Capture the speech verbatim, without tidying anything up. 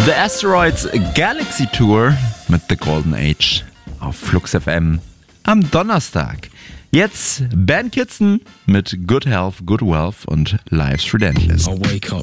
The Asteroids Galaxy Tour mit The Golden Age auf Flux F M am Donnerstag. Jetzt Ben Kitson mit Good Health, Good Wealth und Life's Relentless. I wake up